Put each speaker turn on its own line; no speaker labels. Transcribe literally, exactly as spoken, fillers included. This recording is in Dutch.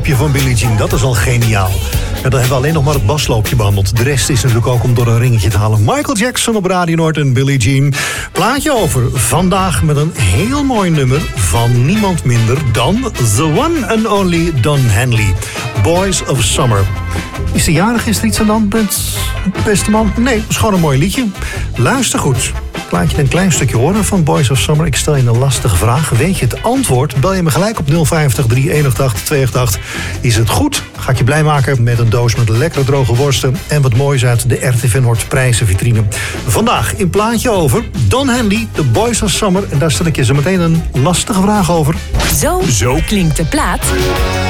van Billie Jean, dat is al geniaal. En dan hebben we alleen nog maar het basloopje behandeld. De rest is natuurlijk ook om door een ringetje te halen. Michael Jackson op Radio Noord en Billie Jean. Plaatje over vandaag met een heel mooi nummer van niemand minder dan the one and only Don Henley. Boys of Summer. Is de jarig? Is er iets aan de hand met beste man? Nee, het is gewoon een mooi liedje. Luister goed. Laat je een klein stukje horen van Boys of Summer. Ik stel je een lastige vraag. Weet je het antwoord? Bel je me gelijk op nul vijftig, drie eenentachtig, tweeënachtig. Is het goed? Ga ik je blij maken met een doos met lekkere droge worsten en wat moois uit de R T V Noord prijzenvitrine. Vandaag in plaatje over Don Henley, The Boys of Summer. En daar stel ik je zo meteen een lastige vraag over.
Zo, Zo. klinkt de plaat